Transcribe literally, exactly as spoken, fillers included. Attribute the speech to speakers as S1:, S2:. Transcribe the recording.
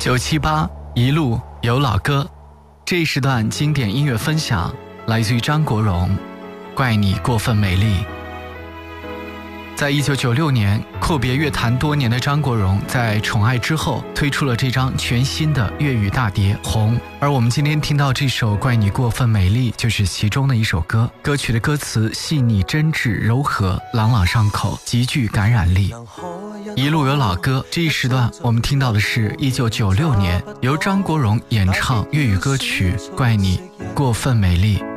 S1: 九七八一路有老歌，这一时段经典音乐分享来自于张国荣，怪你过分美丽。在一九九六年，阔别乐坛多年的张国荣在《宠爱》之后推出了这张全新的粤语大碟《红》，而我们今天听到这首《怪你过分美丽》就是其中的一首歌。歌曲的歌词细腻真挚柔和，朗朗上口，极具感染力。一路有老歌，这一时段我们听到的是一九九六年由张国荣演唱粤语歌曲《怪你过分美丽》。